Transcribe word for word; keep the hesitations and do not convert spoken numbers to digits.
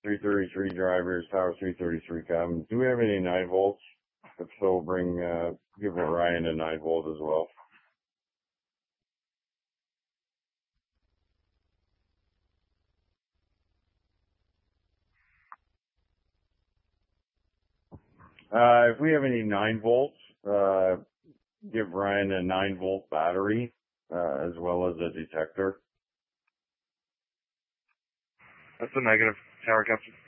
three thirty-three drivers, Tower three thirty-three cabin. Do we have any nine volts? If so, bring, uh, give Ryan a nine volt as well. Uh, if we have any nine volts, uh, give Ryan a nine volt battery, uh, as well as a detector. That's a negative, Tower Captain.